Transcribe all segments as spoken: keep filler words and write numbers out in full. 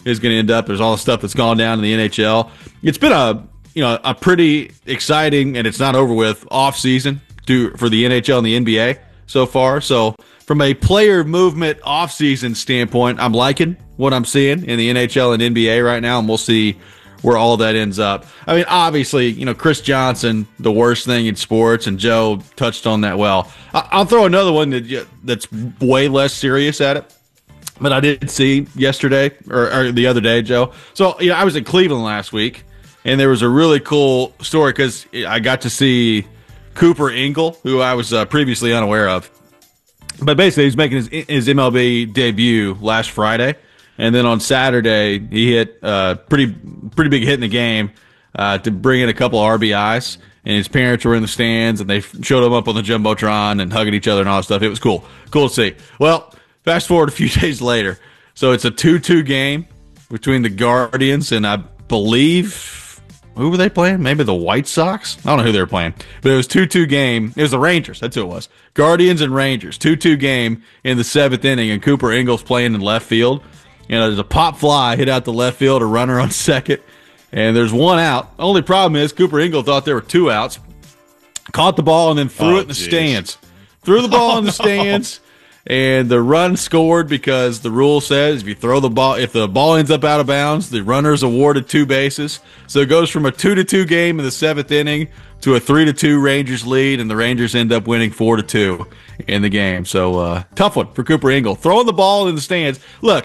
is going to end up. There's all the stuff that's gone down in the N H L. It's been a you know a pretty exciting, and it's not over with, off season to for the N H L and the N B A so far. So from a player movement off season standpoint, I'm liking what I'm seeing in the N H L and N B A right now, and we'll see where all that ends up. I mean, obviously, you know, Chris Johnson, the worst thing in sports, and Joe touched on that well. I'll throw another one that that's way less serious at it, but I did see yesterday or, or the other day, Joe. So, you know, I was in Cleveland last week, and there was a really cool story because I got to see Cooper Ingle, who I was uh, previously unaware of. But basically, he's making his, his M L B debut last Friday. And then on Saturday, he hit a uh, pretty pretty big hit in the game uh, to bring in a couple R B Is. And his parents were in the stands, and they showed him up on the Jumbotron and hugging each other and all that stuff. It was cool. Cool to see. Well, fast forward a few days later. So it's a two two game between the Guardians and I believe, who were they playing? Maybe the White Sox? I don't know who they were playing. But it was two two game. It was the Rangers. That's who it was. Guardians and Rangers. two two game in the seventh inning, and Cooper Ingle's playing in left field. You know, there's a pop fly hit out the left field, a runner on second, and there's one out. Only problem is Cooper Ingle thought there were two outs, caught the ball, and then threw oh, it in the geez. stands. Threw the ball oh, in the no. stands, and the run scored because the rule says if you throw the ball, if the ball ends up out of bounds, the runner's awarded two bases. So it goes from a two to two game in the seventh inning to a three to two Rangers lead, and the Rangers end up winning four to two in the game. So uh, tough one for Cooper Ingle, throwing the ball in the stands. Look,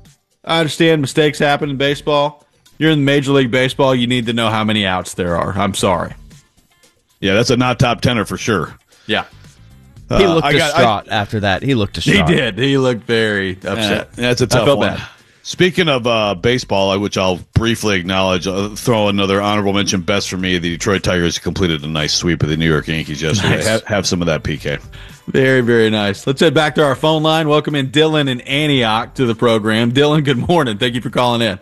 I understand mistakes happen in baseball. You're in Major League Baseball. You need to know how many outs there are. I'm sorry. Yeah, that's a not top tenner for sure. Yeah. He looked uh, distraught got, I, after that. He looked distraught. He did. He looked very upset. Yeah, that's a tough I felt one. bad. Speaking of uh, baseball, which I'll briefly acknowledge, I'll throw another honorable mention. Best for me, the Detroit Tigers completed a nice sweep of the New York Yankees yesterday. Nice. Have, have some of that, P K. Very, very nice. Let's head back to our phone line. Welcome in Dylan and Antioch to the program. Dylan, good morning. Thank you for calling in.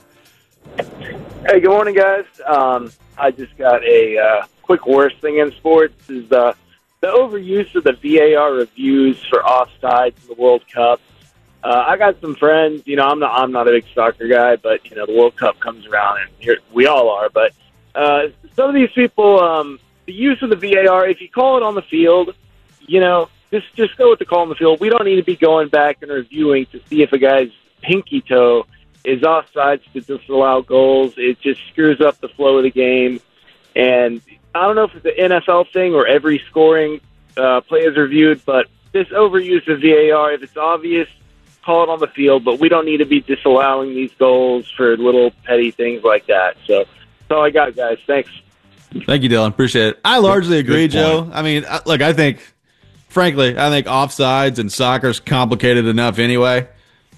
Hey, good morning, guys. Um, I just got a uh, quick worst thing in sports is the the overuse of the V A R reviews for offsides in the World Cup. Uh, I got some friends. You know, I'm not I'm not a big soccer guy, but you know, the World Cup comes around, and here, we all are. But uh, some of these people, um, the use of the V A R, if you call it on the field, you know. Just just go with the call on the field. We don't need to be going back and reviewing to see if a guy's pinky toe is offsides to disallow goals. It just screws up the flow of the game. And I don't know if it's an N F L thing or every scoring uh, play is reviewed, but this overuse of V A R, if it's obvious, call it on the field. But we don't need to be disallowing these goals for little petty things like that. So that's all I got, guys. Thanks. Thank you, Dylan. Appreciate it. I largely agree, Good Joe. point. I mean, I- look, I think, frankly, I think offsides and soccer's complicated enough anyway.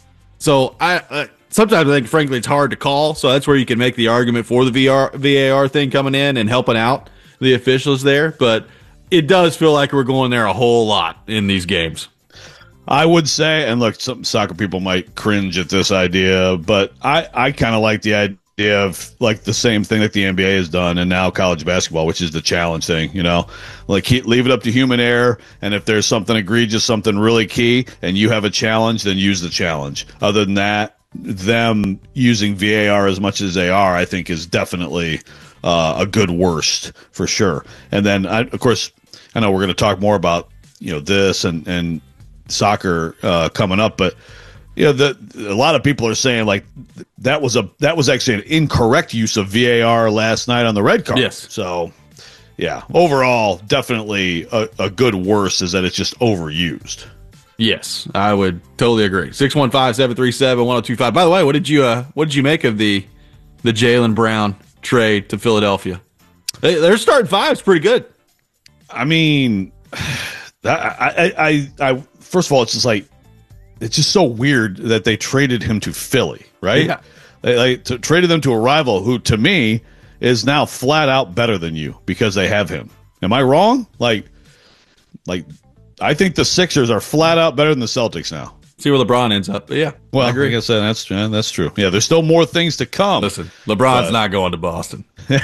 So I uh, sometimes I think, frankly, it's hard to call. So that's where you can make the argument for the V R, V A R thing coming in and helping out the officials there. But it does feel like we're going there a whole lot in these games. I would say, and look, some soccer people might cringe at this idea, but I, I kind of like the idea of like the same thing that the N B A has done and now college basketball, which is the challenge thing, you know, like he, leave it up to human error. And if there's something egregious, something really key, and you have a challenge, then use the challenge. Other than that, them using V A R as much as they are, I think is definitely uh, a good worst for sure. And then, I, of course, I know we're going to talk more about, you know, this and, and soccer uh, coming up, but you know, the, a lot of people are saying like that was a that was actually an incorrect use of V A R last night on the red card. Yes. So, yeah, overall, definitely a, a good worst is that it's just overused. Yes, I would totally agree. six one five, seven three seven, one oh two five. By the way, what did you uh, what did you make of the the Jaylen Brown trade to Philadelphia? They, their starting five's pretty good. I mean, that, I, I, I, I, first of all, it's just like, it's just so weird that they traded him to Philly, right? Yeah. They, they t- traded them to a rival who, to me, is now flat out better than you because they have him. Am I wrong? Like, like, I think the Sixers are flat out better than the Celtics now. See where LeBron ends up. But yeah, Well, I I agree. guess that's yeah, that's true. Yeah, there's still more things to come. Listen, LeBron's But- not going to Boston.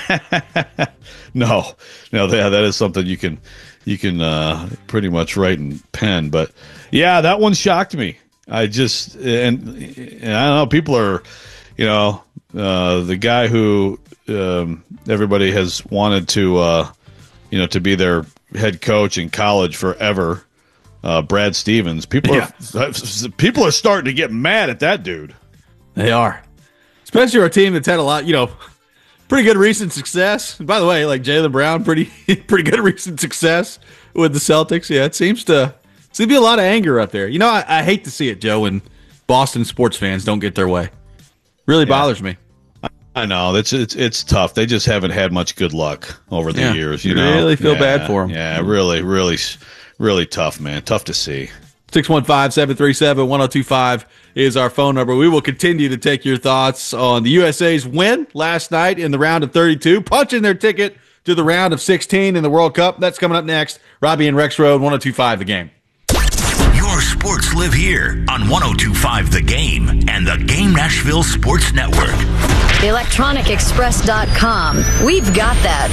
no, no, that that is something you can you can uh, pretty much write in pen. But yeah, that one shocked me. I just and, and I don't know. People are, you know, uh, the guy who um, everybody has wanted to, uh, you know, to be their head coach in college forever, uh, Brad Stevens. People Yeah. are people are starting to get mad at that dude. They are. Especially our team that's had a lot, you know, pretty good recent success. And by the way, like Jaylen Brown, pretty pretty good recent success with the Celtics. Yeah, it seems to seems to be a lot of anger up there. You know, I, I hate to see it, Joe, when Boston sports fans don't get their way. Really bothers me. I know it's it's it's tough. They just haven't had much good luck over the Yeah, years. You you know, really feel Yeah, bad for 'em. Yeah, really, really, really tough, man. Tough to see. six one five, seven three seven, one oh two five is our phone number. We will continue to take your thoughts on the U S A's win last night in the round of thirty-two, punching their ticket to the round of sixteen in the World Cup. That's coming up next. Robbie and Rex Road, one oh two five The Game. Your sports live here on one oh two five The Game and the Game Nashville Sports Network. electronic express dot com. We've got that.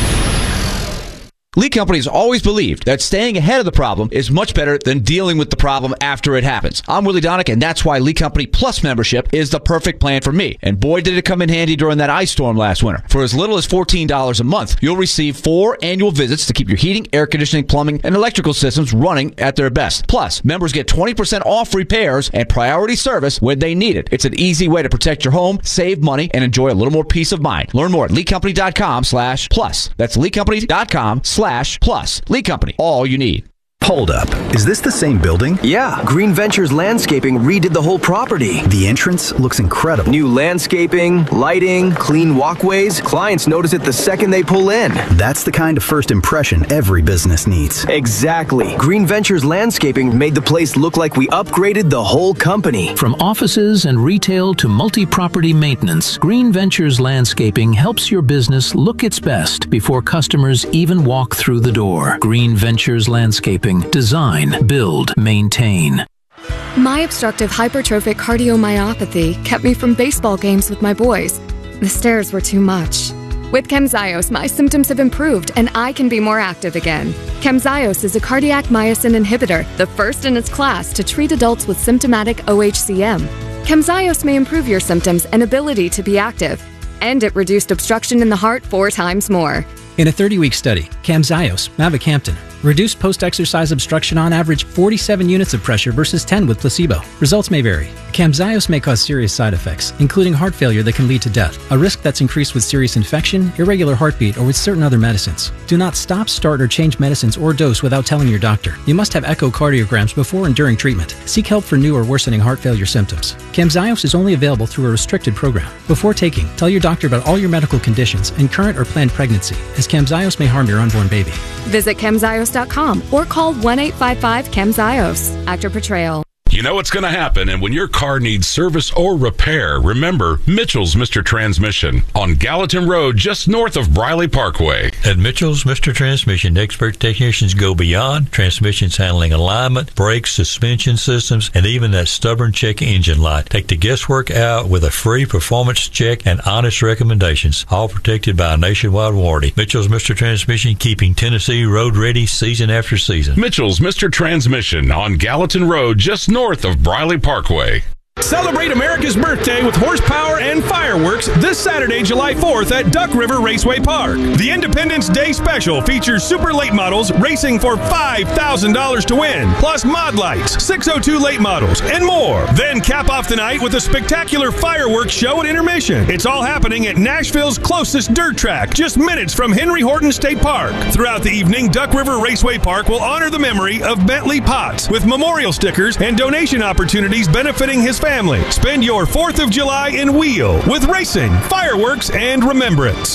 Lee Company has always believed that staying ahead of the problem is much better than dealing with the problem after it happens. I'm Willie Donick, and that's why Lee Company Plus membership is the perfect plan for me. And boy, did it come in handy during that ice storm last winter. For as little as fourteen dollars a month, you'll receive four annual visits to keep your heating, air conditioning, plumbing, and electrical systems running at their best. Plus, members get twenty percent off repairs and priority service when they need it. It's an easy way to protect your home, save money, and enjoy a little more peace of mind. Learn more at lee company dot com slash plus. That's lee company dot com slash plus. Lee Company, all you need. Hold up. Is this the same building? Yeah, Green Ventures Landscaping redid the whole property. The entrance looks incredible. New landscaping, lighting, clean walkways. Clients notice it the second they pull in. That's the kind of first impression every business needs. Exactly. Green Ventures Landscaping made the place look like we upgraded the whole company. From offices and retail to multi-property maintenance, Green Ventures Landscaping helps your business look its best before customers even walk through the door. Green Ventures Landscaping. Design, build, maintain. My obstructive hypertrophic cardiomyopathy kept me from baseball games with my boys. The stairs were too much. With Camzyos, my symptoms have improved and I can be more active again. Camzyos is a cardiac myosin inhibitor, the first in its class to treat adults with symptomatic O H C M. Camzyos may improve your symptoms and ability to be active, and it reduced obstruction in the heart four times more. In a thirty-week study, Camzyos, mavacamten, reduced post-exercise obstruction on average forty-seven units of pressure versus ten with placebo. Results may vary. Camzyos may cause serious side effects, including heart failure that can lead to death, a risk that's increased with serious infection, irregular heartbeat, or with certain other medicines. Do not stop, start, or change medicines or dose without telling your doctor. You must have echocardiograms before and during treatment. Seek help for new or worsening heart failure symptoms. Camzyos is only available through a restricted program. Before taking, tell your doctor about all your medical conditions and current or planned pregnancy, as Camzyos may harm your unborn baby. Visit camzyos dot com or call one eight five five camzyos. Actor Portrayal. You know what's going to happen, and when your car needs service or repair, remember Mitchell's Mister Transmission on Gallatin Road, just north of Briley Parkway. At Mitchell's Mister Transmission, expert technicians go beyond transmissions handling alignment, brakes, suspension systems, and even that stubborn check engine light. Take the guesswork out with a free performance check and honest recommendations, all protected by a nationwide warranty. Mitchell's Mister Transmission, keeping Tennessee road ready season after season. Mitchell's Mister Transmission on Gallatin Road, just north north of Briley Parkway. Celebrate America's birthday with horsepower and fireworks this Saturday, July fourth at Duck River Raceway Park. The Independence Day Special features super late models racing for five thousand dollars to win, plus mod lights, six oh two late models, and more. Then cap off the night with a spectacular fireworks show at intermission. It's all happening at Nashville's closest dirt track, just minutes from Henry Horton State Park. Throughout the evening, Duck River Raceway Park will honor the memory of Bentley Potts with memorial stickers and donation opportunities benefiting his family. Spend your fourth of July in Wheel with racing, fireworks, and remembrance.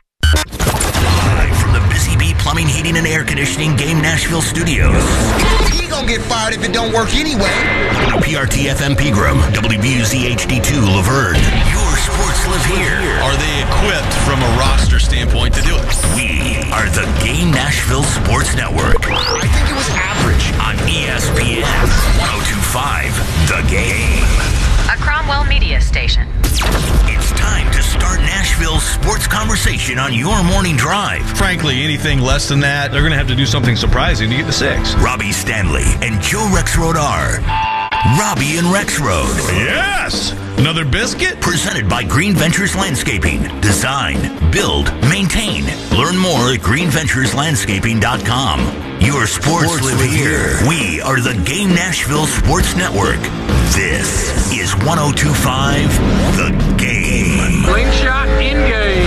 Live from the Busy Bee Plumbing, Heating, and Air Conditioning Game Nashville Studios. He gonna get fired if it don't work anyway. W P R T F M Pegram, W B U Z H D two Laverne. Your sports live here. Are they equipped from a roster standpoint to do it? We are the Game Nashville Sports Network. I think it was average. On E S P N one oh two five The Game. A Cromwell Media Station. It's time to start Nashville's sports conversation on your morning drive. Frankly, anything less than that, they're going to have to do something surprising to get the six. Robbie Stanley and Joe Rexrode are Robbie and Rexrode. Yes! Another biscuit? Presented by Green Ventures Landscaping. Design, build, maintain. Learn more at green ventures landscaping dot com. Your sports, sports live here. We are the Game Nashville Sports Network. This is one oh two point five The Game. Slingshot in game.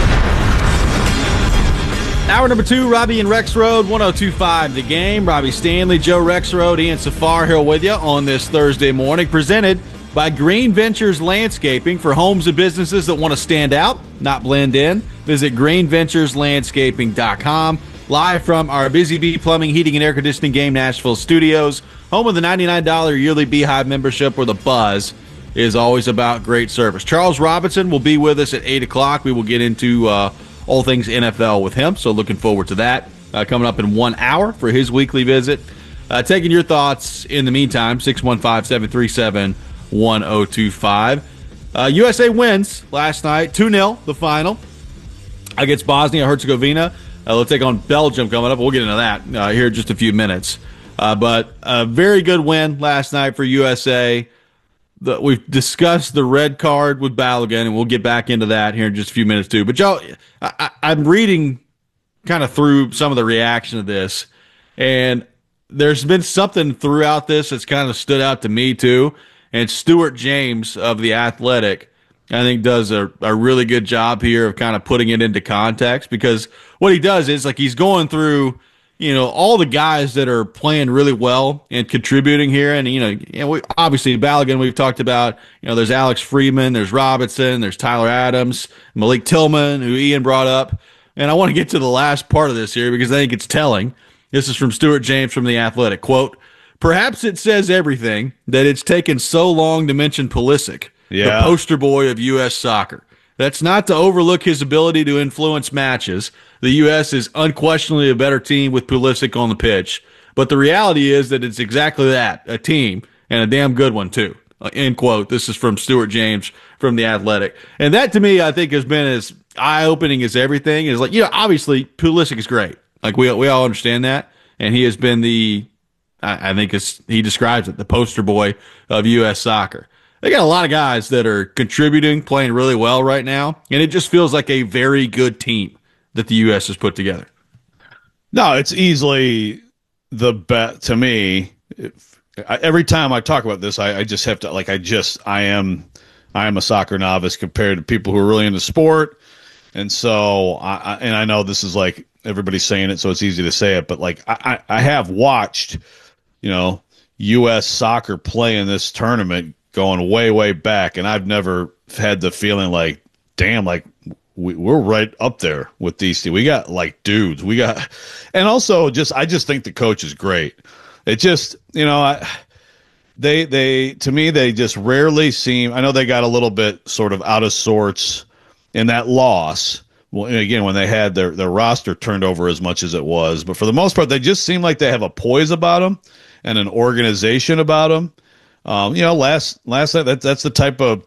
Hour number two, Robbie and Rexroad, one oh two point five The Game. Robbie Stanley, Joe Rexroad, Ian Safar here with you on this Thursday morning, presented by Green Ventures Landscaping for homes and businesses that want to stand out, not blend in. Visit green ventures landscaping dot com. Live from our Busy Bee Plumbing, Heating, and Air Conditioning Game Nashville studios, home of the ninety-nine dollars yearly Beehive membership where the buzz is always about great service. Charles Robinson will be with us at eight o'clock. We will get into uh, all things N F L with him, so looking forward to that. Uh, coming up in one hour for his weekly visit. Uh, taking your thoughts in the meantime, six one five, seven three seven, one oh two five. Uh, U S A wins last night, two nil, the final, against Bosnia-Herzegovina. Uh, they'll take on Belgium coming up. We'll get into that uh, here in just a few minutes. Uh, but a very good win last night for U S A. The, we've discussed the red card with Balogun, and we'll get back into that here in just a few minutes too. But, Joe, I, I, I'm reading kind of through some of the reaction to this, and there's been something throughout this that's kind of stood out to me too. And Stuart James of The Athletic, I think, does a, a really good job here of kind of putting it into context, because what he does is, like, he's going through, you know, all the guys that are playing really well and contributing here. And, you know, you know we, obviously Balogun, we've talked about, you know, there's Alex Freeman, there's Robinson, there's Tyler Adams, Malik Tillman, who Ian brought up. And I want to get to the last part of this here because I think it's telling. This is from Stuart James from The Athletic. Quote, "Perhaps it says everything that it's taken so long to mention Pulisic, yeah. the poster boy of U S soccer. That's not to overlook his ability to influence matches. The U S is unquestionably a better team with Pulisic on the pitch. But the reality is that it's exactly that, a team, and a damn good one, too." Uh, end quote. This is from Stuart James from The Athletic. And that, to me, I think has been as eye-opening as everything. Is like, you know, obviously, Pulisic is great. Like, we, we all understand that. And he has been the, I, I think it's, he describes it, the poster boy of U S soccer. They got a lot of guys that are contributing, playing really well right now, and it just feels like a very good team that the U S has put together. No, it's easily the best to me. If, I, every time I talk about this, I, I just have to, like, I just, I am, I am a soccer novice compared to people who are really into sport. And so, I, I and I know this is like everybody's saying it, so it's easy to say it, but like, I, I have watched, you know, U S soccer play in this tournament going way, way back, and I've never had the feeling like, damn, like we, we're right up there with these two. We got like dudes. We got, and also just I just think the coach is great. It just, you know, I, they they to me they just rarely seem. I know they got a little bit sort of out of sorts in that loss. Well, again, when they had their their roster turned over as much as it was, but for the most part, they just seem like they have a poise about them and an organization about them. Um, you know, last last night that that's the type of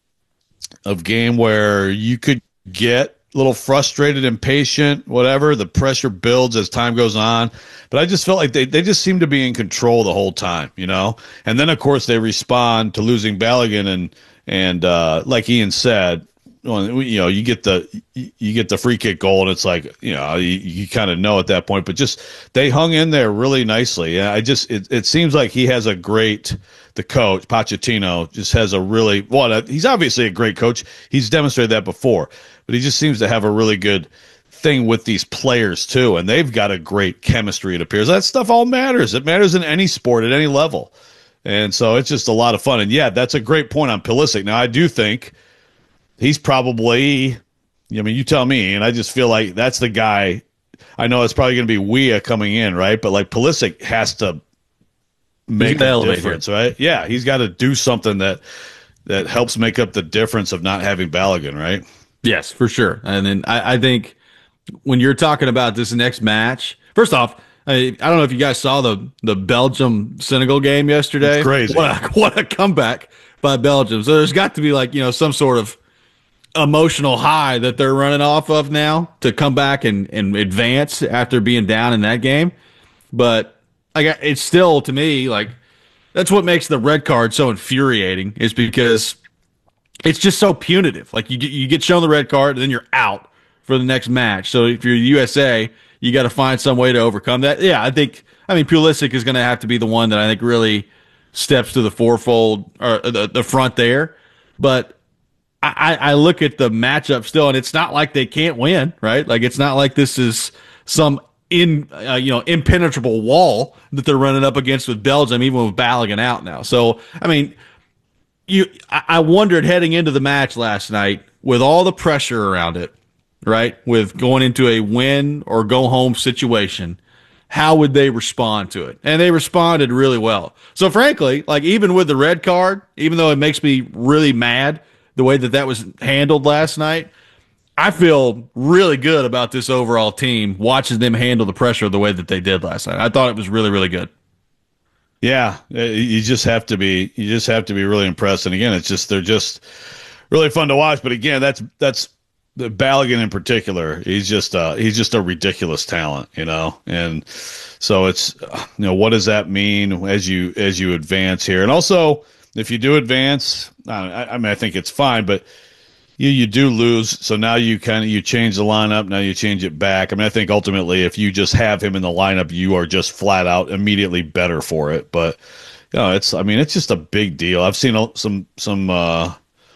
of game where you could get a little frustrated, impatient, whatever. The pressure builds as time goes on, but I just felt like they, they just seem to be in control the whole time, you know. And then of course they respond to losing Balogun, and and uh, like Ian said, you know, you get the you get the free kick goal, and it's like, you know, you, you kind of know at that point. But just they hung in there really nicely. And I just it, it seems like he has a great. The coach, Pochettino, just has a really – well, he's obviously a great coach. He's demonstrated that before. But he just seems to have a really good thing with these players too, and they've got a great chemistry, it appears. That stuff all matters. It matters in any sport at any level. And so it's just a lot of fun. And, yeah, that's a great point on Pulisic. Now, I do think he's probably – I mean, you tell me, and I just feel like that's the guy – I know it's probably going to be Weah coming in, right? But, like, Pulisic has to – make a difference, right? Yeah, he's got to do something that that helps make up the difference of not having Balogun, right? Yes, for sure. And then I, I think when you're talking about this next match, first off, I, I don't know if you guys saw the the Belgium Senegal game yesterday. It's crazy. What a, what a comeback by Belgium. So there's got to be like, you know, some sort of emotional high that they're running off of now to come back and, and advance after being down in that game. But like, it's still, to me, like, that's what makes the red card so infuriating, is because it's just so punitive. Like you get, you get shown the red card, and then you're out for the next match. So if you're U S A, you got to find some way to overcome that. Yeah, I think. I mean, Pulisic is going to have to be the one that I think really steps to the fourfold or the, the front there. But I, I look at the matchup still, and it's not like they can't win, right? Like it's not like this is some in uh, you know impenetrable wall that they're running up against with Belgium, even with Balogun out now. So I mean, you I, I wondered heading into the match last night with all the pressure around it, right? With going into a win or go home situation. How would they respond to it? And they responded really well. So frankly, like even with the red card, even though it makes me really mad the way that that was handled last night, I feel really good about this overall team watching them handle the pressure the way that they did last night. I thought it was really, really good. Yeah, you just have to be you just have to be really impressed. And again, it's just they're just really fun to watch. But again, that's that's the Balogun in particular, he's just uh, he's just a ridiculous talent, you know, and so it's you know what does that mean as you as you advance here, and also if you do advance, I, I mean I think it's fine, but you you do lose, so now you kind of you change the lineup, now you change it back. I mean I think ultimately if you just have him in the lineup, you are just flat out immediately better for it, but you know it's I mean it's just a big deal. I've seen some some uh,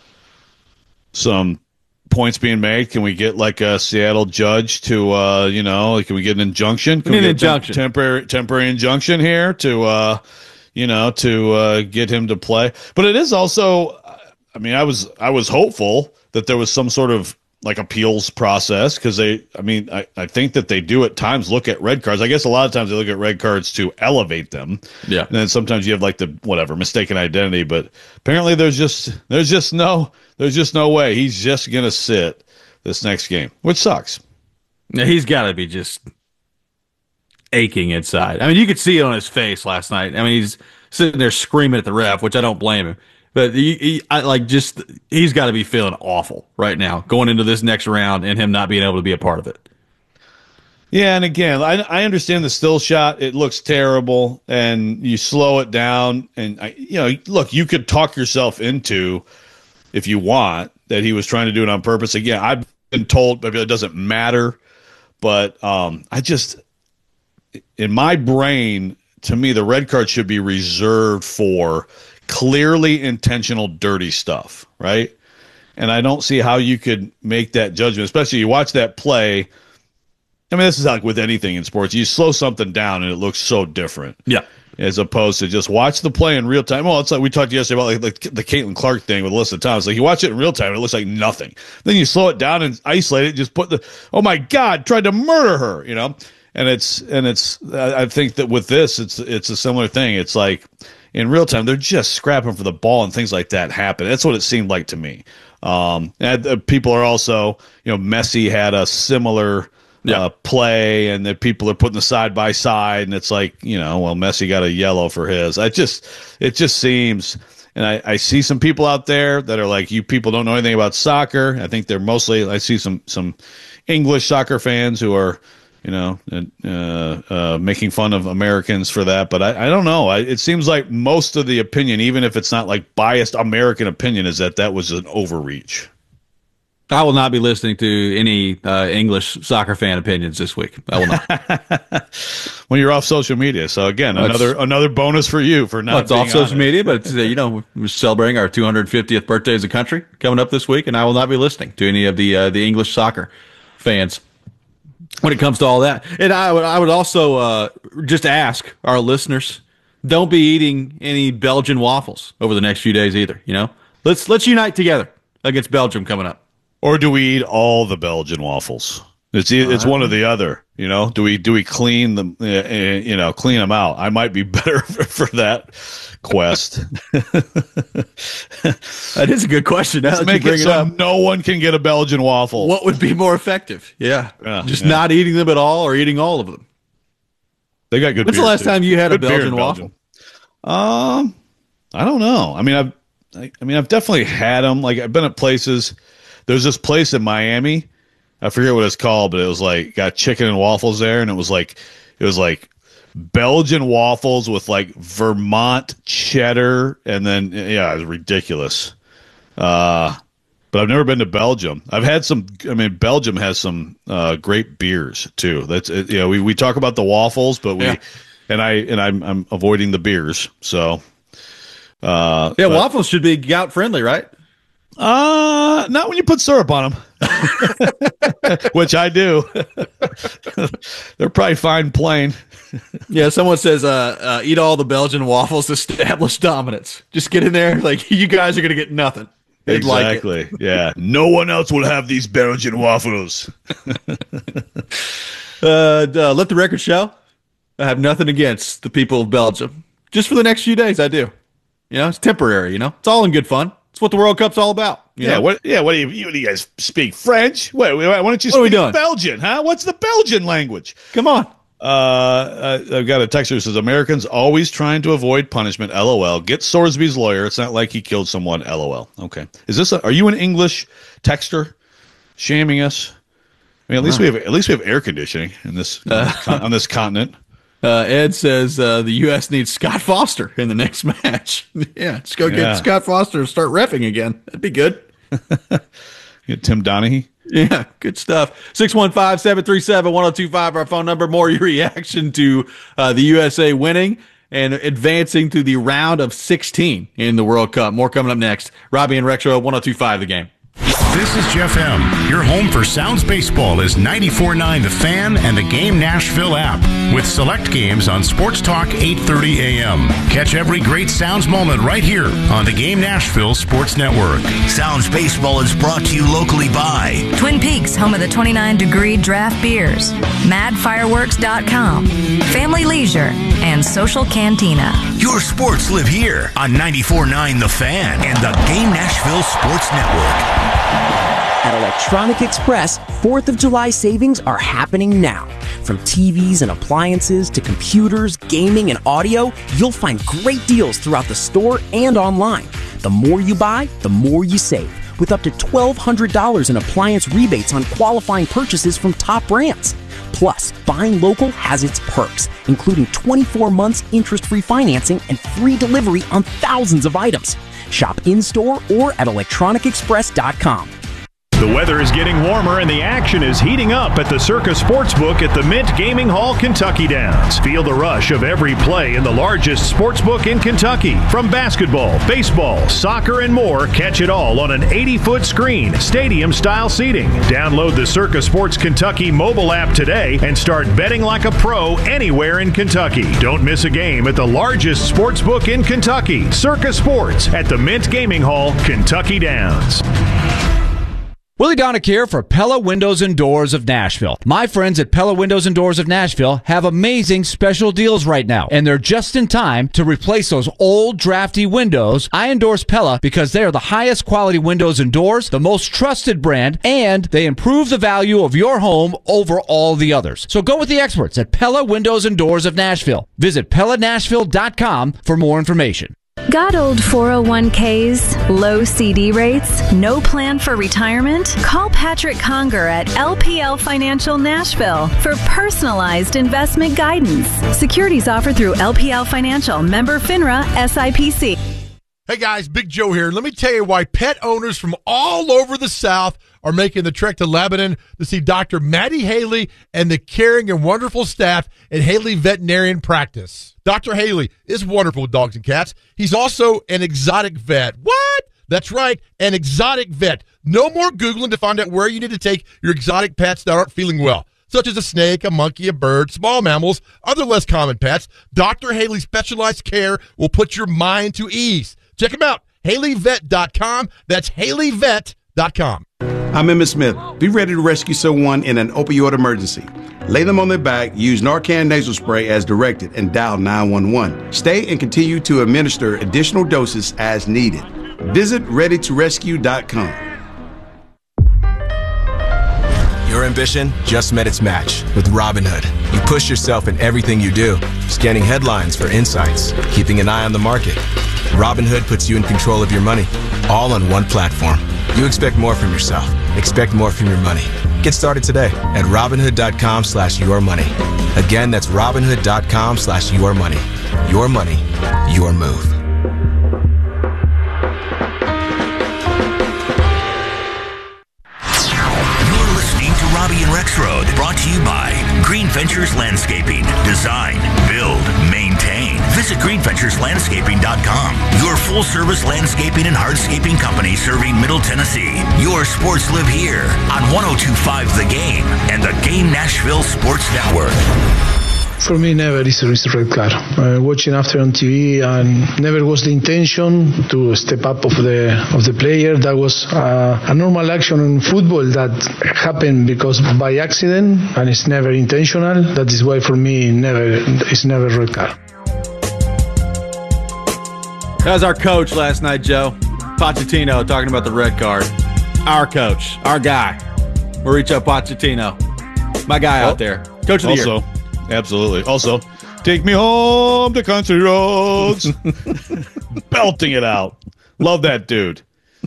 some. points being made. Can we get like a Seattle judge to, uh, you know, can we get an injunction? Can we get an injunction. Tem- temporary, temporary injunction here to, uh, you know, to uh, get him to play. But it is also, I mean, I was, I was hopeful that there was some sort of like appeals process because they, I mean, I, I think that they do at times look at red cards. I guess a lot of times they look at red cards to elevate them. Yeah. And then sometimes you have like the whatever mistaken identity, but apparently there's just, there's just no, there's just no way he's just going to sit this next game, which sucks. Now, he's got to be just aching inside. I mean, you could see it on his face last night. I mean, he's sitting there screaming at the ref, which I don't blame him. But he, he I, like, just he's got to be feeling awful right now going into this next round and him not being able to be a part of it. Yeah, and again, I I understand the still shot. It looks terrible, and you slow it down. And, I, you know, look, you could talk yourself into, if you want, that he was trying to do it on purpose. Again, I've been told maybe it doesn't matter, but um, I just, in my brain, to me, the red card should be reserved for clearly intentional dirty stuff, right? And I don't see how you could make that judgment, especially you watch that play. I mean, this is like with anything in sports. You slow something down and it looks so different. Yeah. As opposed to just watch the play in real time. Well, it's like we talked yesterday about like the, the Caitlin Clark thing with Alyssa Thomas. Like you watch it in real time, and it looks like nothing. Then you slow it down and isolate it. Just put the, oh my God, tried to murder her, you know? And it's, and it's, I think that with this, it's, it's a similar thing. It's like in real time, they're just scrapping for the ball and things like that happen. That's what it seemed like to me. Um, and uh, people are also, you know, Messi had a similar yeah. uh, play, and that people are putting the side by side, and it's like, you know, well, Messi got a yellow for his. I just, it just seems, and I, I see some people out there that are like, you people don't know anything about soccer. I think they're mostly, I see some some English soccer fans who are, you know, uh, uh, making fun of Americans for that. But I, I don't know. I, it seems like most of the opinion, even if it's not like biased American opinion, is that that was an overreach. I will not be listening to any uh, English soccer fan opinions this week. I will not. When you're off social media. So again, well, another another bonus for you for not. Well, it's being off social on media, but it's, uh, you know, we're celebrating our two hundred fiftieth birthday as a country coming up this week, and I will not be listening to any of the uh, the English soccer fans when it comes to all that. And I would I would also uh, just ask our listeners, don't be eating any Belgian waffles over the next few days either. You know, let's let's unite together against Belgium coming up. Or do we eat all the Belgian waffles? It's it's one or the other. You know, do we do we clean them? Uh, uh, you know, clean them out. I might be better for, for that quest. That is a good question. Let's make it so no one can get a Belgian waffle. What would be more effective? Yeah, yeah just yeah. not eating them at all, or eating all of them. They got good. When's the last too. time you had good a Belgian waffle? Um, I don't know. I mean, I've I, I mean, I've definitely had them. Like I've been at places. There's this place in Miami, I forget what it's called, but it was like got chicken and waffles there, and it was like it was like Belgian waffles with like Vermont cheddar, and then yeah, it was ridiculous. Uh, but I've never been to Belgium. I've had some. I mean, Belgium has some uh, great beers too. That's it, you know, we, we talk about the waffles, but we yeah. and I and I'm I'm avoiding the beers. So uh, yeah, but, waffles should be gout friendly, right? Uh not when you put syrup on them, which I do. They're probably fine plain. Yeah, someone says, uh, uh, eat all the Belgian waffles to establish dominance. Just get in there, like you guys are going to get nothing. They'd exactly. Like it. Yeah. No one else will have these Belgian waffles. uh, uh, let the record show. I have nothing against the people of Belgium. Just for the next few days, I do. You know, it's temporary. You know, it's all in good fun. It's what the World Cup's all about. Yeah. Know? What? Yeah. What do you? You, do you guys speak French? Wait. Why don't you what speak Belgian? Huh? What's the Belgian language? Come on. Uh, I've got a texter who says Americans always trying to avoid punishment. L O L. Get Sorsby's lawyer. It's not like he killed someone. L O L. Okay. Is this? A, are you an English texter shaming us? I mean, at least we have at least we have air conditioning in this uh, con- on this continent. Uh, Ed says uh, the U S needs Scott Foster in the next match. Yeah, just go get yeah. Scott Foster and start reffing again. That'd be good. Get Tim Donaghy. Yeah, good stuff. six one five, seven three seven, one oh two five, our phone number. More your reaction to uh, the U S A winning and advancing to the round of sixteen in the World Cup. More coming up next. Robbie and Rexro, one oh two five The Game. This is Jeff M. Your home for Sounds Baseball is ninety-four point nine The Fan and the Game Nashville app with select games on Sports Talk eight thirty a.m. Catch every great Sounds moment right here on the Game Nashville Sports Network. Sounds Baseball is brought to you locally by Twin Peaks, home of the twenty-nine degree draft beers, mad fireworks dot com, Family Leisure, and Social Cantina. Your sports live here on ninety-four point nine The Fan and the Game Nashville Sports Network. At Electronic Express, fourth of July savings are happening now. From T Vs and appliances to computers, gaming, and audio, you'll find great deals throughout the store and online. The more you buy, the more you save, with up to twelve hundred dollars in appliance rebates on qualifying purchases from top brands. Plus, buying local has its perks, including twenty-four months interest-free financing and free delivery on thousands of items. Shop in-store or at electronic express dot com. The weather is getting warmer and the action is heating up at the Circa Sportsbook at the Mint Gaming Hall, Kentucky Downs. Feel the rush of every play in the largest sportsbook in Kentucky. From basketball, baseball, soccer, and more, catch it all on an eighty-foot screen, stadium-style seating. Download the Circa Sports Kentucky mobile app today and start betting like a pro anywhere in Kentucky. Don't miss a game at the largest sportsbook in Kentucky, Circa Sports at the Mint Gaming Hall, Kentucky Downs. Willie Donick here for Pella Windows and Doors of Nashville. My friends at Pella Windows and Doors of Nashville have amazing special deals right now, and they're just in time to replace those old drafty windows. I endorse Pella because they are the highest quality windows and doors, the most trusted brand, and they improve the value of your home over all the others. So go with the experts at Pella Windows and Doors of Nashville. Visit Pella Nashville dot com for more information. Got old four oh one k's, low C D rates, no plan for retirement? Call Patrick Conger at L P L Financial Nashville for personalized investment guidance. Securities offered through L P L Financial, member FINRA, S I P C. Hey guys, Big Joe here. Let me tell you why pet owners from all over the South are making the trek to Lebanon to see Doctor Maddie Haley and the caring and wonderful staff at Haley Veterinarian Practice. Doctor Haley is wonderful with dogs and cats. He's also an exotic vet. What? That's right, an exotic vet. No more Googling to find out where you need to take your exotic pets that aren't feeling well, such as a snake, a monkey, a bird, small mammals, other less common pets. Doctor Haley's specialized care will put your mind to ease. Check him out, Haley Vet dot com. That's Haley Vet dot com. I'm Emmitt Smith. Be ready to rescue someone in an opioid emergency. Lay them on their back, use Narcan nasal spray as directed, and dial nine one one. Stay and continue to administer additional doses as needed. Visit ready to rescue dot com. Your ambition just met its match with Robinhood. You push yourself in everything you do, scanning headlines for insights, keeping an eye on the market. Robinhood puts you in control of your money, all on one platform. You expect more from yourself. Expect more from your money. Get started today at Robinhood.com slash your money. Again, that's Robinhood.com slash your money. Your money, your move. and Rex Road. Brought to you by Green Ventures Landscaping. Design, build, maintain. Visit green ventures landscaping dot com. Your full-service landscaping and hardscaping company serving Middle Tennessee. Your sports live here on one oh two point five The Game and the Game Nashville Sports Network. For me, never is a red card. Uh, watching after on T V, and never was the intention to step up of the of the player. That was uh, a normal action in football that happened because by accident, and it's never intentional. That is why for me, never it's never red card. That was our coach last night, Joe Pochettino, talking about the red card. Our coach, our guy, Mauricio Pochettino, my guy well, out there, coach of the also, year. Absolutely. Also, take me home to country roads. Belting it out. Love that dude.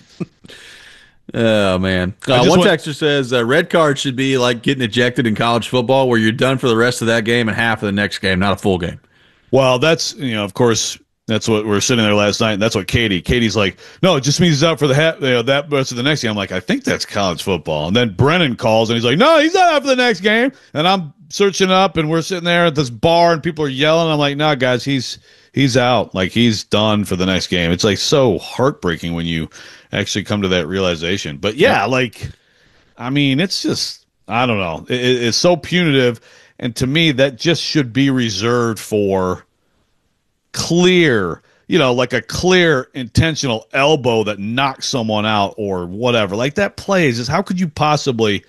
Oh, man. Uh, one went, texter says uh, red card should be like getting ejected in college football where you're done for the rest of that game and half of the next game, not a full game. Well, that's, you know, of course, that's what we were sitting there last night, and that's what Katie. Katie's like, no, it just means he's out for the half, you know, that rest of the next game. I'm like, I think that's college football. And then Brennan calls, and he's like, no, he's not out for the next game. And I'm searching up, and we're sitting there at this bar, and people are yelling. I'm like, no, guys, he's he's out. Like, he's done for the next game. It's like so heartbreaking when you actually come to that realization. But yeah, like, I mean, it's just, I don't know. It, it's so punitive, and to me, that just should be reserved for clear, you know, like a clear intentional elbow that knocks someone out or whatever. Like, that play is just, how could you possibly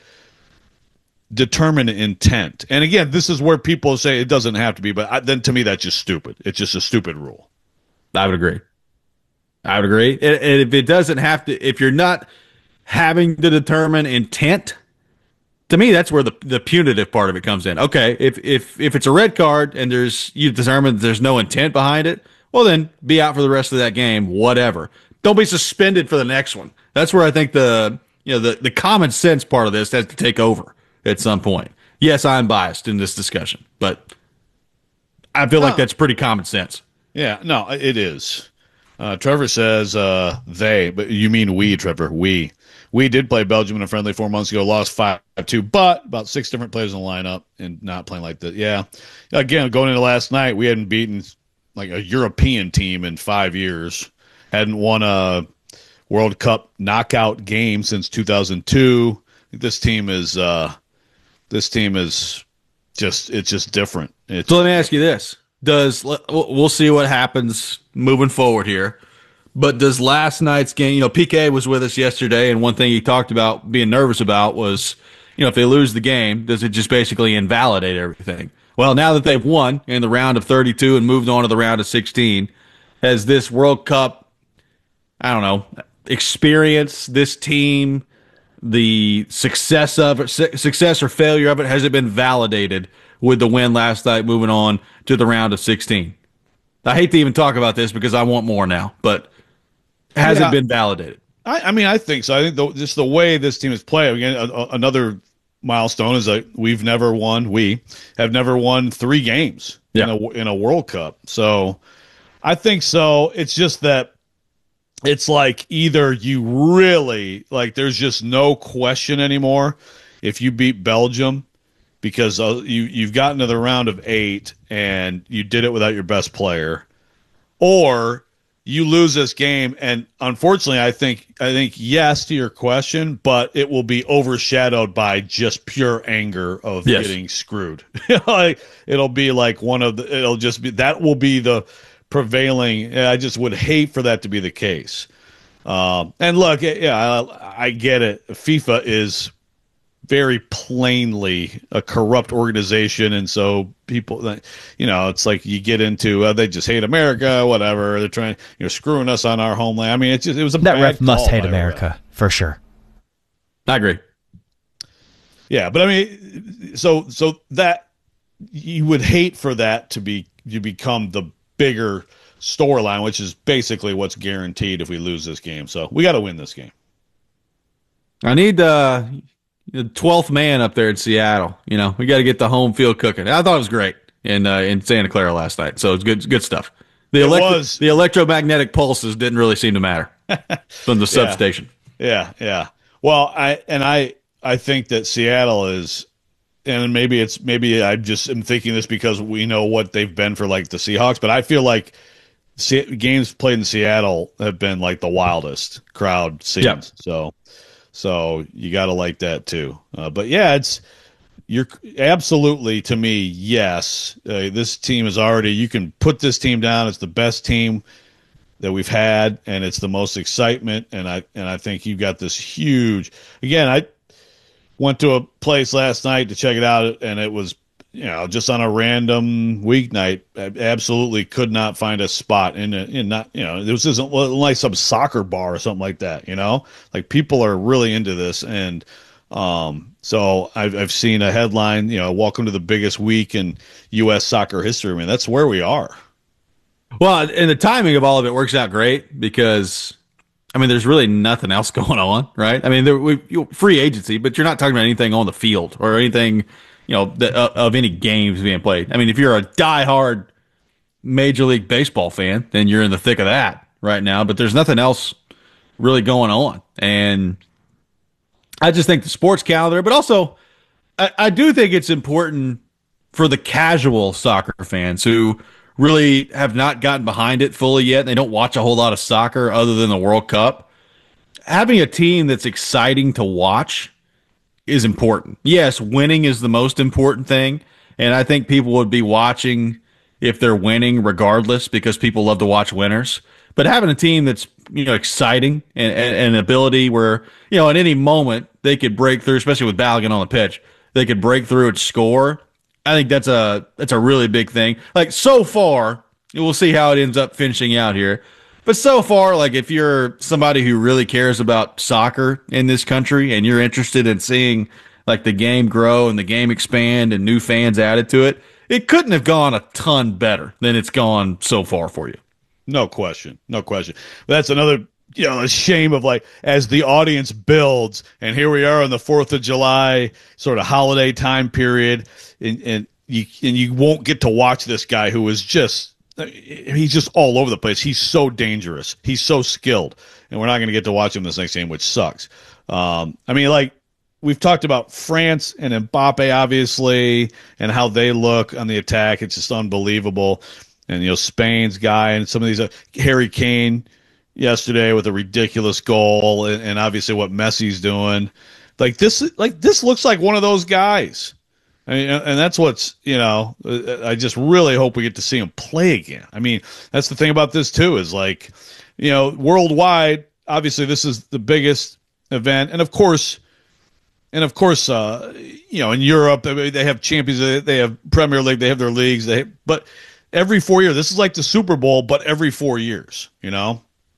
determine intent? And again, this is where people say it doesn't have to be, but I, then to me, that's just stupid. It's just a stupid rule. I would agree. I would agree. And, and if it doesn't have to, if you're not having to determine intent, to me, that's where the, the punitive part of it comes in. Okay, if if if it's a red card and there's you determine there's no intent behind it, well then be out for the rest of that game, whatever. Don't be suspended for the next one. That's where I think the you know the, the common sense part of this has to take over at some point. Yes, I'm biased in this discussion, but I feel no. like that's pretty common sense. Yeah, no, it is. Uh, Trevor says uh, they, but you mean we, Trevor, we. We did play Belgium in a friendly four months ago, lost five two, but about six different players in the lineup and not playing like that. Yeah. Again, going into last night, we hadn't beaten like a European team in five years, hadn't won a World Cup knockout game since two thousand two. This team is, uh, this team is just, it's just different. It's, so let me ask you this. Does, we'll see what happens moving forward here. But does last night's game, you know, P K was with us yesterday, and one thing he talked about being nervous about was, you know, if they lose the game, does it just basically invalidate everything? Well, now that they've won in the round of thirty-two and moved on to the round of sixteen, has this World Cup, I don't know, experience, this team, the success of it, success or failure of it, has it been validated with the win last night, moving on to the round of sixteen? I hate to even talk about this because I want more now, but has yeah, it been validated? I, I mean, I think so. I think the, just the way this team is playing, again, a, a, another milestone is that we've never won, we have never won three games yeah. in, a, in a World Cup. So I think so. It's just that it's like either you really, like there's just no question anymore if you beat Belgium, because uh, you, you've gotten to the round of eight and you did it without your best player, or you lose this game. And unfortunately, I think, I think yes to your question, but it will be overshadowed by just pure anger of yes. getting screwed. Like, it'll be like one of the, it'll just be, that will be the prevailing. I just would hate for that to be the case. Um, and look, yeah, I, I get it. FIFA is very plainly a corrupt organization, and so people, you know, it's like you get into uh, they just hate America, whatever. They're trying, you know, screwing us on our homeland. I mean, it's just it was a that bad ref must call hate America for sure. I agree. Yeah, but I mean, so so that you would hate for that to be you become the bigger storyline, which is basically what's guaranteed if we lose this game. So we got to win this game. I need uh the twelfth man up there in Seattle. You know, we got to get the home field cooking. I thought it was great in uh, in Santa Clara last night. So it's good, it's good stuff. The it electro- was. the electromagnetic pulses didn't really seem to matter from the yeah. substation. Yeah, yeah. Well, I and I I think that Seattle is, and maybe it's maybe I just am thinking this because we know what they've been for like the Seahawks, but I feel like Se- games played in Seattle have been like the wildest crowd scenes. Yeah. So, so you got to like that too. Uh, but yeah, it's you're absolutely to me. Yes, uh, this team is already. You can put this team down. It's the best team that we've had, and it's the most excitement. And I and I think you've got this huge. Again, I went to a place last night to check it out, and it was, you know, just on a random weeknight. I absolutely could not find a spot in a, in not, you know, this isn't like some soccer bar or something like that, you know, like people are really into this. And um, so I've, I've seen a headline, you know, welcome to the biggest week in U S soccer history. I mean, that's where we are. Well, and the timing of all of it works out great because, I mean, there's really nothing else going on, right? I mean, there, we, you know, free agency, but you're not talking about anything on the field or anything, you know, the, uh, of any games being played. I mean, if you're a diehard Major League Baseball fan, then you're in the thick of that right now, but there's nothing else really going on. And I just think the sports calendar, but also I, I do think it's important for the casual soccer fans who really have not gotten behind it fully yet. They don't watch a whole lot of soccer other than the World Cup. Having a team that's exciting to watch is important. Yes, winning is the most important thing, and I think people would be watching if they're winning regardless because people love to watch winners. But having a team that's, you know, exciting and, and, and an ability where, you know, at any moment they could break through, especially with Balogun on the pitch, they could break through and score. I think that's a that's a really big thing. Like, so far, we'll see how it ends up finishing out here. But so far, like, if you're somebody who really cares about soccer in this country and you're interested in seeing, like, the game grow and the game expand and new fans added to it, it couldn't have gone a ton better than it's gone so far for you. No question. No question. That's another, you know, a shame of, like, as the audience builds, and here we are on the fourth of July sort of holiday time period, and, and you and you won't get to watch this guy who is just, he's just all over the place. He's so dangerous. He's so skilled, and we're not going to get to watch him this next game, which sucks. Um, I mean, like, we've talked about France and Mbappe, obviously, and how they look on the attack. It's just unbelievable. And, you know, Spain's guy and some of these, uh, Harry Kane yesterday with a ridiculous goal, and, and obviously what Messi's doing. Like this, like this looks like one of those guys. I mean, and that's what's, you know, I just really hope we get to see him play again. I mean, that's the thing about this too, is like, you know, worldwide, obviously this is the biggest event. And of course, and of course, uh, you know, in Europe, they have champions, they have Premier League, they have their leagues, they, but every four years, this is like the Super Bowl, but every four years, you know?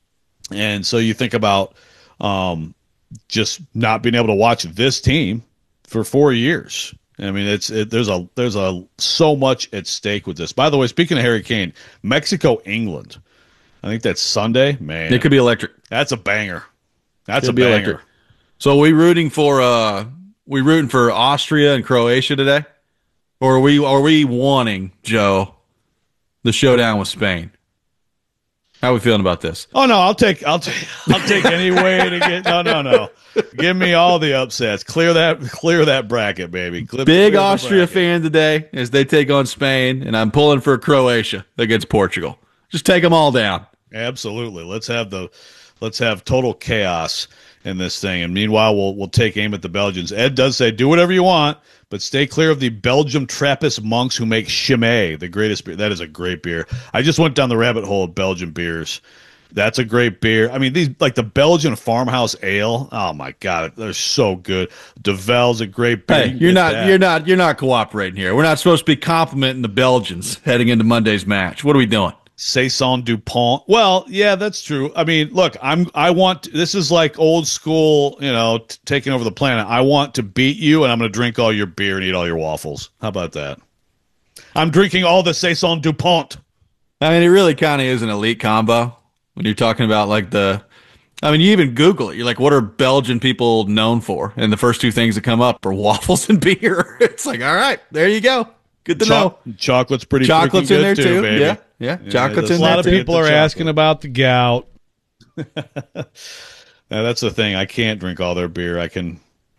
And so you think about um, just not being able to watch this team for four years. I mean, it's it, there's a there's a so much at stake with this. By the way, speaking of Harry Kane, Mexico, England. I think that's Sunday. Man, it could be electric. That's a banger. That's Could a be banger. electric. So are we rooting for uh we rooting for Austria and Croatia today? Or are we are we wanting, Joe, the showdown with Spain? How are we feeling about this? Oh no, I'll take I'll take I'll take any way to get no no no. Give me all the upsets. Clear that clear that bracket, baby. Clear, Big clear Austria fan today as they take on Spain, and I'm pulling for Croatia against Portugal. Just take them all down. Absolutely. Let's have the let's have total chaos in this thing. And meanwhile, we'll we'll take aim at the Belgians. Ed does say, do whatever you want, but stay clear of the Belgium Trappist monks who make Chimay, the greatest beer. That is a great beer. I just went down the rabbit hole of Belgian beers. That's a great beer. I mean, these like the Belgian farmhouse ale. Oh my God, they're so good. Duvel's a great beer. Hey, You you're get not that. you're not you're not cooperating here. We're not supposed to be complimenting the Belgians heading into Monday's match. What are we doing? Saison Dupont. Well, yeah, that's true. I mean, look, I'm I want this is like old school, you know, t- taking over the planet. I want to beat you, and I'm going to drink all your beer and eat all your waffles. How about that? I'm drinking all the Saison Dupont. I mean, it really kind of is an elite combo when you're talking about like the. I mean, you even Google it. You're like, what are Belgian people known for? And the first two things that come up are waffles and beer. It's like, all right, there you go. Good to Cho- know. Chocolate's pretty Chocolate's freaking in there good too, baby. yeah, yeah. Chocolate's in a lot there of too. people are The asking chocolate. about the gout. Now, that's the thing. I can't drink all their beer. I can,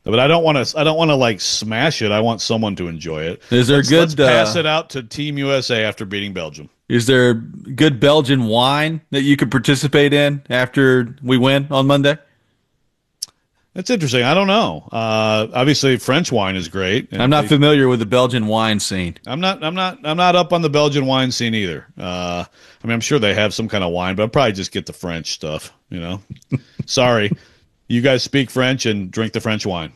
But I don't want to. I don't want to like smash it. I want someone to enjoy it. Is there let's, good? Let's pass uh, it out to Team U S A after beating Belgium. Is there good Belgian wine that you could participate in after we win on Monday? That's interesting. I don't know. Uh, obviously, French wine is great. I'm not they, familiar with the Belgian wine scene. I'm not. I'm not. I'm not up on the Belgian wine scene either. Uh, I mean, I'm sure they have some kind of wine, but I'll probably just get the French stuff. You know, sorry, you guys speak French and drink the French wine.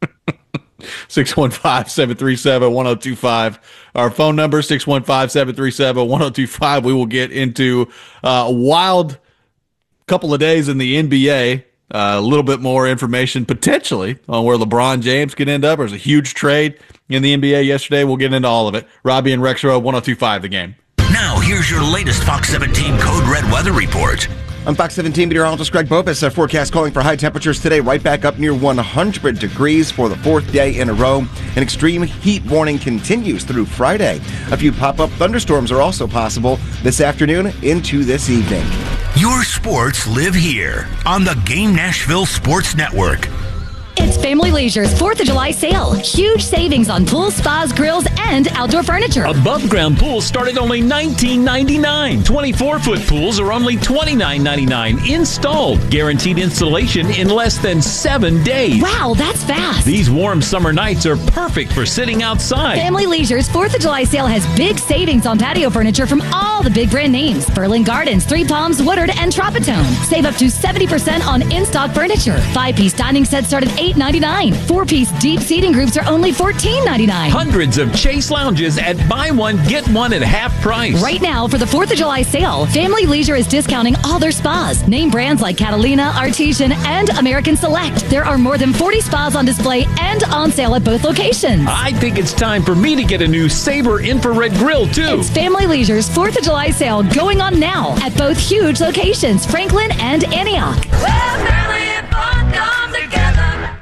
six one five, seven three seven, one oh two five. Our phone number, six one five, seven three seven, one oh two five. We will get into uh, a wild couple of days in the N B A. Uh, a little bit more information potentially on where LeBron James could end up. There's a huge trade in the N B A yesterday. We'll get into all of it. Robbie and Rexroad, one oh two five The Game. Now, here's your latest Fox seventeen Code Red weather report. I'm Fox seventeen meteorologist Greg Bopus. Our forecast calling for high temperatures today, right back up near one hundred degrees for the fourth day in a row. An extreme heat warning continues through Friday. A few pop-up thunderstorms are also possible this afternoon into this evening. Your sports live here on the Game Nashville Sports Network. It's Family Leisure's fourth of July sale. Huge savings on pools, spas, grills, and outdoor furniture. Above ground pools start at only nineteen ninety-nine. twenty-four foot pools are only twenty-nine ninety-nine. Installed. Guaranteed installation in less than seven days. Wow, that's fast. These warm summer nights are perfect for sitting outside. Family Leisure's fourth of July sale has big savings on patio furniture from all the big brand names. Berlin Gardens, Three Palms, Woodard, and Tropitone. Save up to seventy percent on in-stock furniture. Five-piece dining sets start at eight ninety-nine. Four-piece deep seating groups are only fourteen ninety-nine. Hundreds of Chase lounges at buy one, get one at half price. Right now, for the fourth of July sale, Family Leisure is discounting all their spas. Name brands like Catalina, Artesian, and American Select. There are more than forty spas on display and on sale at both locations. I think it's time for me to get a new Sabre infrared grill, too. It's Family Leisure's fourth of July sale going on now at both huge locations, Franklin and Antioch. Well, family and fun come together.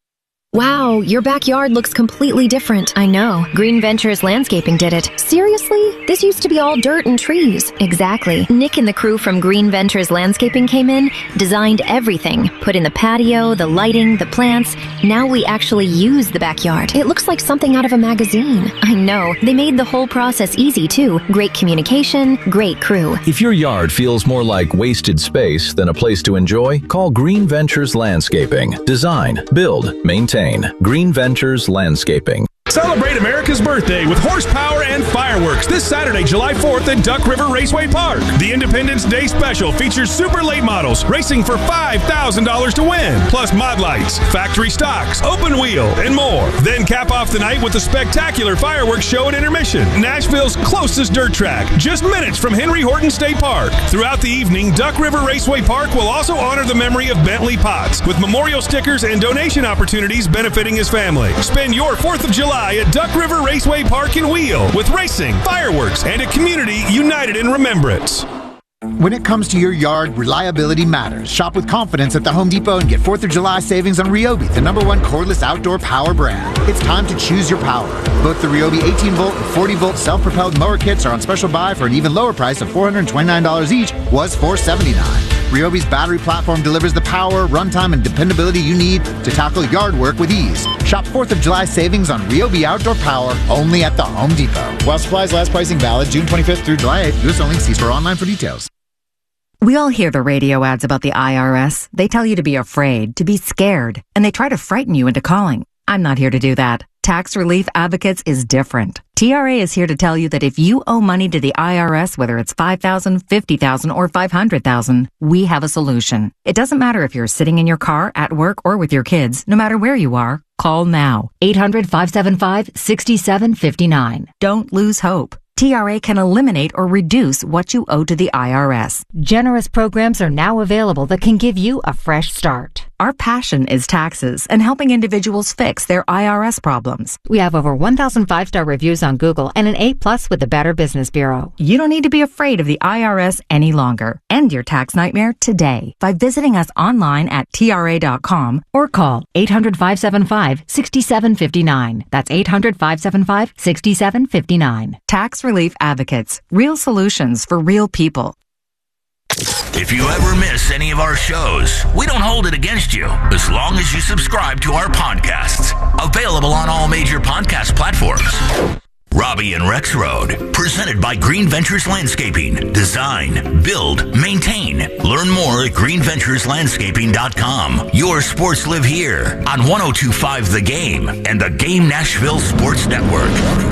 Wow, your backyard looks completely different. I know. Green Ventures Landscaping did it. Seriously? This used to be all dirt and trees. Exactly. Nick and the crew from Green Ventures Landscaping came in, designed everything, put in the patio, the lighting, the plants. Now we actually use the backyard. It looks like something out of a magazine. I know. They made the whole process easy, too. Great communication, great crew. If your yard feels more like wasted space than a place to enjoy, call Green Ventures Landscaping. Design, build, maintain. Green Ventures Landscaping. Celebrate America's birthday with horsepower and fireworks this Saturday, July fourth at Duck River Raceway Park. The Independence Day Special features super late models racing for five thousand dollars to win, plus mod lights, factory stocks, open wheel, and more. Then cap off the night with a spectacular fireworks show at intermission, Nashville's closest dirt track, just minutes from Henry Horton State Park. Throughout the evening, Duck River Raceway Park will also honor the memory of Bentley Potts with memorial stickers and donation opportunities benefiting his family. Spend your fourth of July at Duck River Raceway Park and Wheel with racing, fireworks, and a community united in remembrance. When it comes to your yard, reliability matters. Shop with confidence at the Home Depot and get fourth of July savings on Ryobi, the number one cordless outdoor power brand. It's time to choose your power. Both the Ryobi eighteen volt and forty volt self-propelled mower kits are on special buy for an even lower price of four hundred twenty-nine dollars each, was four hundred seventy-nine dollars. Ryobi's battery platform delivers the power, runtime, and dependability you need to tackle yard work with ease. Shop fourth of July savings on Ryobi Outdoor Power only at the Home Depot. While supplies last, pricing valid June twenty-fifth through July eighth. U S only. See store online for details. We all hear the radio ads about the I R S. They tell you to be afraid, to be scared, and they try to frighten you into calling. I'm not here to do that. Tax Relief Advocates is different. T R A is here to tell you that if you owe money to the I R S, whether it's five thousand dollars, fifty thousand dollars, or five hundred thousand dollars, we have a solution. It doesn't matter if you're sitting in your car, at work, or with your kids. No matter where you are, call now. eight hundred, five seven five, six seven five nine. Don't lose hope. T R A can eliminate or reduce what you owe to the I R S. Generous programs are now available that can give you a fresh start. Our passion is taxes and helping individuals fix their I R S problems. We have over one thousand five-star reviews on Google and an A plus with the Better Business Bureau. You don't need to be afraid of the I R S any longer. End your tax nightmare today by visiting us online at T R A dot com or call eight hundred, five seven five, six seven five nine. That's eight hundred, five seven five, six seven five nine. Tax Relief Advocates. Real solutions for real people. If you ever miss any of our shows, we don't hold it against you as long as you subscribe to our podcasts. Available on all major podcast platforms. Robbie and Rex Road, presented by Green Ventures Landscaping. Design, build, maintain. Learn more at green ventures landscaping dot com. Your sports live here on one oh two point five The Game and the Game Nashville Sports Network.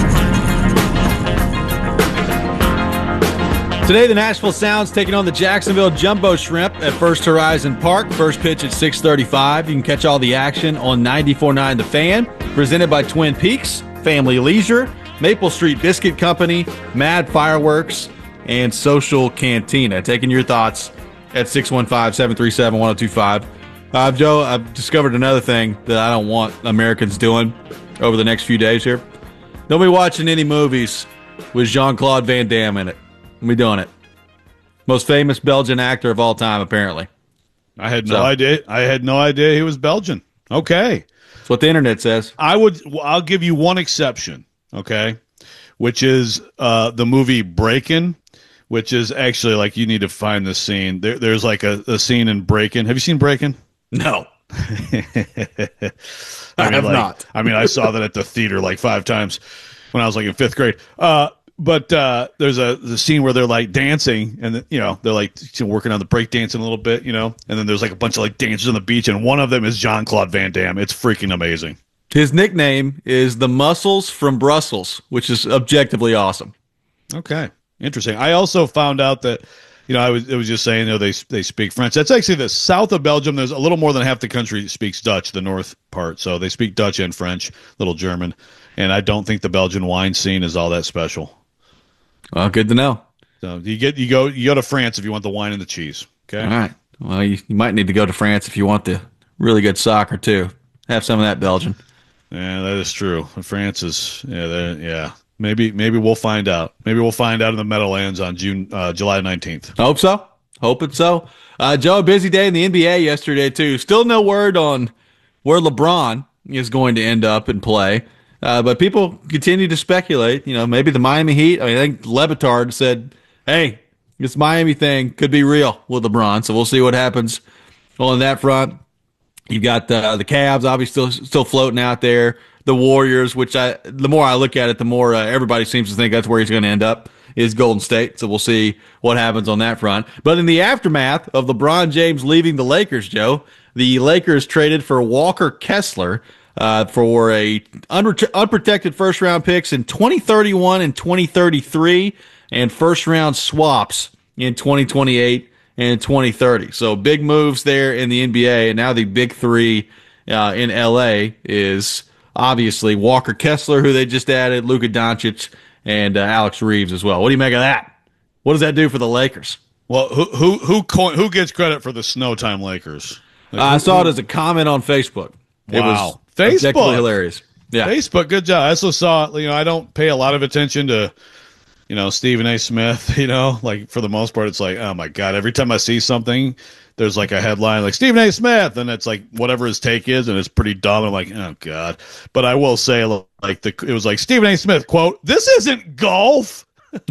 Today, the Nashville Sounds taking on the Jacksonville Jumbo Shrimp at First Horizon Park. First pitch at six thirty-five. You can catch all the action on ninety-four point nine The Fan. Presented by Twin Peaks, Family Leisure, Maple Street Biscuit Company, Mad Fireworks, and Social Cantina. Taking your thoughts at six one five, seven three seven, one oh two five. Uh, Joe, I've discovered another thing that I don't want Americans doing over the next few days here. Don't be watching any movies with Jean-Claude Van Damme in it. We doing it. Most famous Belgian actor of all time, apparently. I had no So. idea. I had no idea he was Belgian. Okay, that's what the internet says. I would. I'll give you one exception. Okay, which is uh, the movie Breakin', which is actually like you need to find the scene. There, there's like a, a scene in Breakin'. Have you seen Breakin'? No. I, mean, I have like, not. I mean, I saw that at the theater like five times when I was like in fifth grade. Uh, But uh, there's a the scene where they're like dancing, and you know they're like working on the break dancing a little bit, you know, and then there's like a bunch of like dancers on the beach, and one of them is Jean-Claude Van Damme. It's freaking amazing. His nickname is the Muscles from Brussels, which is objectively awesome. Okay, interesting. I also found out that you know I was it was just saying you know they they speak French. That's actually the south of Belgium. There's a little more than half the country speaks Dutch, the north part. So they speak Dutch and French, little German, and I don't think the Belgian wine scene is all that special. Well, good to know. So you get you go you go to France if you want the wine and the cheese. Okay. All right. Well, you, you might need to go to France if you want the really good soccer too. Have some of that Belgian. Yeah, that is true. France is yeah they're- yeah. Maybe maybe we'll find out. Maybe we'll find out in the Meadowlands on June uh, July nineteenth. Hope so. Hoping so. Uh, Joe, a busy day in the N B A yesterday too. Still no word on where LeBron is going to end up and play. Uh, but people continue to speculate. You know, maybe the Miami Heat. I mean, I think Levitard said, "Hey, this Miami thing could be real with LeBron." So we'll see what happens on that front. You've got the the Cavs, obviously still still floating out there. The Warriors, which I the more I look at it, the more uh, everybody seems to think that's where he's going to end up, is Golden State. So we'll see what happens on that front. But in the aftermath of LeBron James leaving the Lakers, Joe, the Lakers traded for Walker Kessler. Uh, for a unre- unprotected first round picks in twenty thirty-one and twenty thirty-three, and first round swaps in twenty twenty-eight and twenty thirty. So big moves there in the N B A, and now the big three uh, in L A is obviously Walker Kessler, who they just added, Luka Doncic, and uh, Alex Reeves as well. What do you make of that? What does that do for the Lakers? Well, who who who coin, who gets credit for the Snowtime Lakers? Like, uh, I who, saw who, it as a comment on Facebook. It Wow. was Facebook. objectively hilarious. Yeah. Facebook, good job. I also saw, you know, I don't pay a lot of attention to, you know, Stephen A. Smith, you know, like for the most part, it's like, oh my God, every time I see something, there's like a headline like Stephen A. Smith, and it's like whatever his take is, and it's pretty dumb. I'm like, oh God. But I will say, like, the it was like Stephen A. Smith, quote, "This isn't golf,"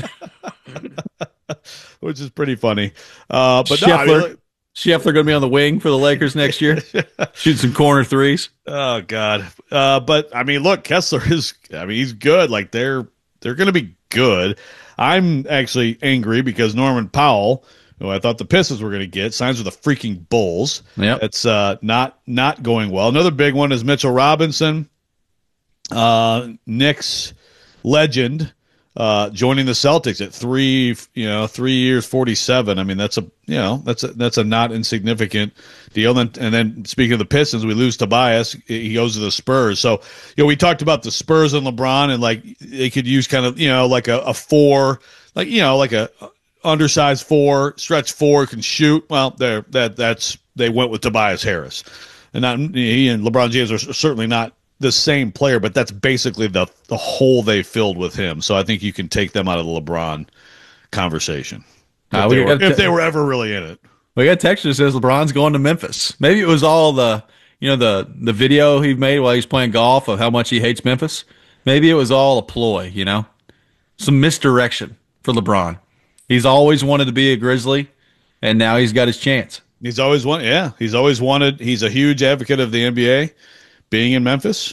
which is pretty funny. Uh, but no, I mean, like, Scheffler going to be on the wing for the Lakers next year. Shoot some corner threes. Oh God. Uh, but I mean, look, Kessler is, I mean, he's good. Like they're, they're going to be good. I'm actually angry because Norman Powell, who I thought the Pistons were going to get, signs with the freaking Bulls. Yep. It's uh, not, not going well. Another big one is Mitchell Robinson, uh, Knicks legend, uh, joining the Celtics at three, you know, three years, forty-seven. I mean, that's a, you know, that's a, that's a not insignificant deal. And, and then speaking of the Pistons, we lose Tobias. He goes to the Spurs. So, you know, we talked about the Spurs and LeBron, and like they could use kind of, you know, like a, a four, like, you know, like a undersized four, stretch four, can shoot. Well, there, that, that's, they went with Tobias Harris, and not he and LeBron James are certainly not the same player, but that's basically the the hole they filled with him. So I think you can take them out of the LeBron conversation if, Uh, they, we were, got if to- they were ever really in it. We got a text that says LeBron's going to Memphis. Maybe it was all the, you know, the the video he made while he's playing golf of how much he hates Memphis. Maybe it was all a ploy, you know, some misdirection for LeBron. He's always wanted to be a Grizzly. and now he's got his chance. He's always wanted, yeah, he's always wanted, he's a huge advocate of the N B A being in Memphis.